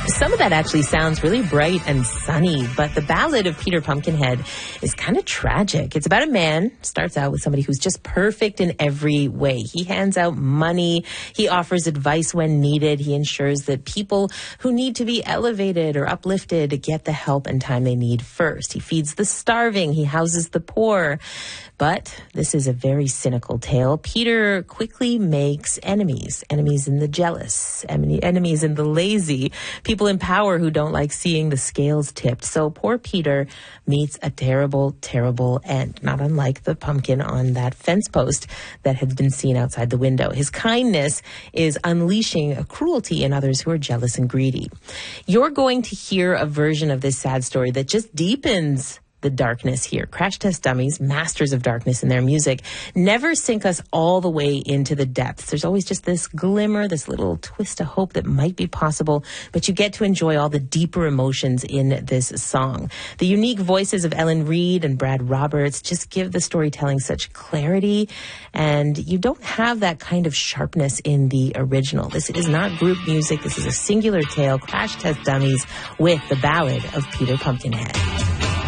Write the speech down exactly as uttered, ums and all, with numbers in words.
Some of that actually sounds really bright and sunny, but the Ballad of Peter Pumpkinhead is kind of tragic. It's about a man, starts out with somebody who's just perfect in every way. He hands out money, he offers advice when needed, he ensures that people who need to be elevated or uplifted get the help and time they need first. He feeds the starving, he houses the poor. But this is a very cynical tale. Peter quickly makes enemies, enemies in the jealous, enemies in the lazy, people in power who don't like seeing the scales tipped. So poor Peter meets a terrible, terrible end, not unlike the pumpkin on that fence post that had been seen outside the window. His kindness is unleashing a cruelty in others who are jealous and greedy. You're going to hear a version of this sad story that just deepens the darkness here. Crash Test Dummies, masters of darkness in their music, never sink us all the way into the depths. There's always just this glimmer, this little twist of hope that might be possible, but you get to enjoy all the deeper emotions in this song. The unique voices of Ellen Reed and Brad Roberts just give the storytelling such clarity, and you don't have that kind of sharpness in the original. This is not group music. This is a singular tale. Crash Test Dummies with the Ballad of Peter Pumpkinhead.